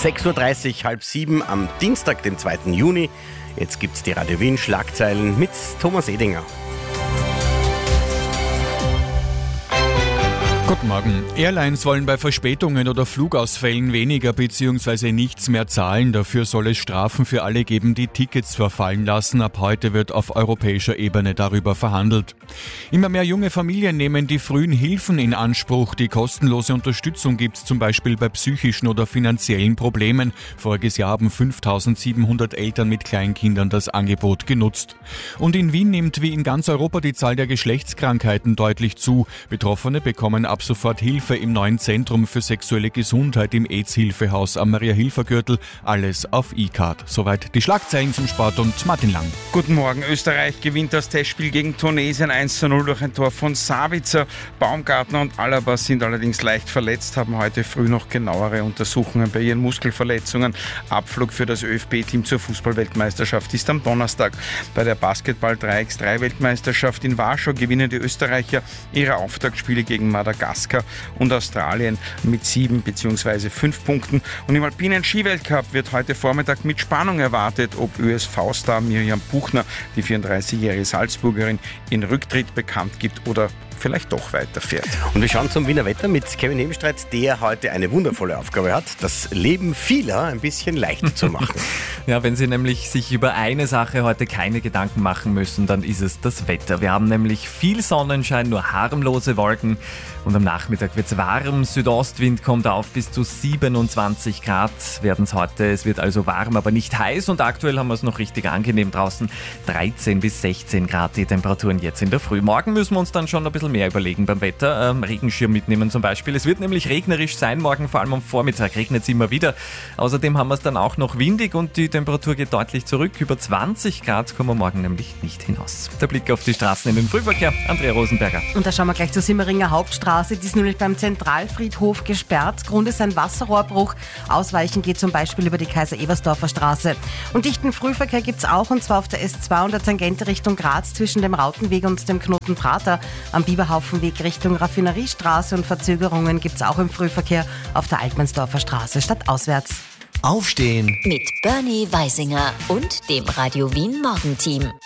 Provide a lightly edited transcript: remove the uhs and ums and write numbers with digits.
6.30 Uhr, 6:30 am Dienstag, dem 2. Juni. Jetzt gibt's die Radio Wien Schlagzeilen mit Thomas Edinger. Guten Morgen. Airlines wollen bei Verspätungen oder Flugausfällen weniger bzw. nichts mehr zahlen. Dafür soll es Strafen für alle geben, die Tickets verfallen lassen. Ab heute wird auf europäischer Ebene darüber verhandelt. Immer mehr junge Familien nehmen die frühen Hilfen in Anspruch. Die kostenlose Unterstützung gibt es zum Beispiel bei psychischen oder finanziellen Problemen. Voriges Jahr haben 5.700 Eltern mit Kleinkindern das Angebot genutzt. Und in Wien nimmt wie in ganz Europa die Zahl der Geschlechtskrankheiten deutlich zu. Betroffene bekommen ab sofort Hilfe im neuen Zentrum für sexuelle Gesundheit im AIDS-Hilfehaus am Maria-Hilfer-Gürtel. Alles auf E-Card. Soweit die Schlagzeilen zum Sport und Martin Lang. Guten Morgen. Österreich gewinnt das Testspiel gegen Tunesien 1:0 durch ein Tor von Sabitzer. Baumgartner und Alaba sind allerdings leicht verletzt, haben heute früh noch genauere Untersuchungen bei ihren Muskelverletzungen. Abflug für das ÖFB-Team zur Fußball-Weltmeisterschaft ist am Donnerstag. Bei der Basketball-3x3-Weltmeisterschaft in Warschau gewinnen die Österreicher ihre Auftaktspiele gegen Madagaskar und Australien mit 7 bzw. 5 Punkten. Und im alpinen Skiweltcup wird heute Vormittag mit Spannung erwartet, ob ÖSV-Star Mirjam Buchner, die 34-jährige Salzburgerin, in Rücktritt bekannt gibt oder vielleicht doch weiterfährt. Und wir schauen zum Wiener Wetter mit Kevin Hebenstreit, der heute eine wundervolle Aufgabe hat, das Leben vieler ein bisschen leichter zu machen. Ja, wenn Sie nämlich sich über eine Sache heute keine Gedanken machen müssen, dann ist es das Wetter. Wir haben nämlich viel Sonnenschein, nur harmlose Wolken und am Nachmittag wird es warm. Südostwind kommt auf bis zu 27 Grad werden es heute. Es wird also warm, aber nicht heiß und aktuell haben wir es noch richtig angenehm draußen. 13 bis 16 Grad die Temperaturen jetzt in der Früh. Morgen müssen wir uns dann schon ein bisschen mehr überlegen beim Wetter. Regenschirm mitnehmen zum Beispiel. Es wird nämlich regnerisch sein, morgen vor allem am Vormittag regnet es immer wieder. Außerdem haben wir es dann auch noch windig und die Temperatur geht deutlich zurück. Über 20 Grad kommen wir morgen nämlich nicht hinaus. Der Blick auf die Straßen in den Frühverkehr. Andrea Rosenberger. Und da schauen wir gleich zur Simmeringer Hauptstraße. Die ist nämlich beim Zentralfriedhof gesperrt. Grund ist ein Wasserrohrbruch. Ausweichen geht zum Beispiel über die Kaiser-Ebersdorfer Straße. Und dichten Frühverkehr gibt es auch, und zwar auf der S2 und der Tangente Richtung Graz zwischen dem Rautenweg und dem Knoten Prater. Am Bieberhaufenweg Richtung Raffineriestraße und Verzögerungen gibt es auch im Frühverkehr auf der Altmannsdorfer Straße stadtauswärts. Aufstehen mit Bernie Weisinger und dem Radio Wien Morgenteam.